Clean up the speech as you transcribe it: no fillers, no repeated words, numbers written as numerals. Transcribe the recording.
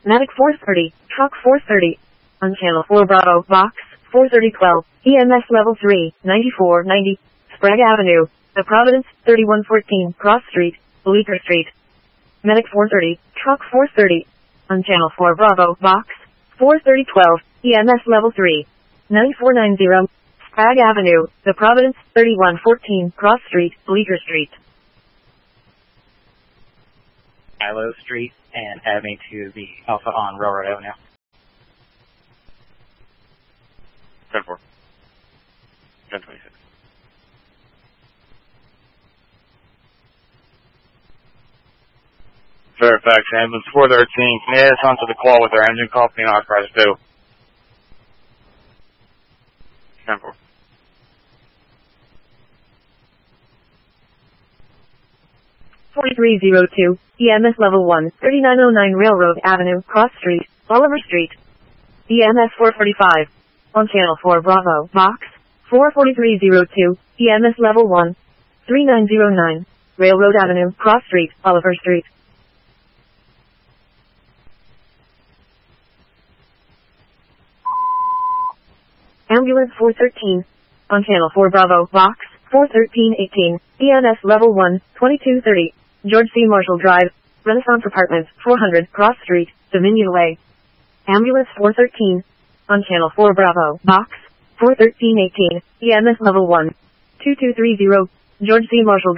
Medic 430, Truck 430. On Channel 4 Bravo, Box 43012, EMS Level 3, 9490, Sprague Avenue, The Providence, 3114, Cross Street, Bleecker Street. Medic 430, Truck 430. On Channel 4 Bravo, Box 43012, EMS Level 3, 9490, Sprague Avenue, The Providence, 3114, Cross Street, Bleecker Street. Milo Street, and add me to the Alpha on Railroad Avenue. 10-4. 10-26. Fairfax, ambulance 413. Can you add us onto the call with our engine call being authorized to? 10-4. .4302, EMS Level 1, 3909 Railroad Avenue, Cross Street, Oliver Street. EMS 445. On Channel 4 Bravo, Box 44302, EMS Level 1, 3909, Railroad Avenue, Cross Street, Oliver Street. Ambulance 413. On Channel 4 Bravo, Box 41318, EMS Level 1, 2230, George C. Marshall Drive, Renaissance Apartments, 400, Cross Street, Dominion Way. Ambulance 413. On Channel 4 Bravo, Box 41318, EMS Level 1, 2230, George C. Marshall